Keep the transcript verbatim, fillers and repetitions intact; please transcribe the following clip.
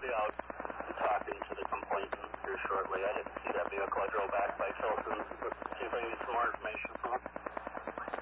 be out talking to the complainant here shortly. I didn't see that vehicle.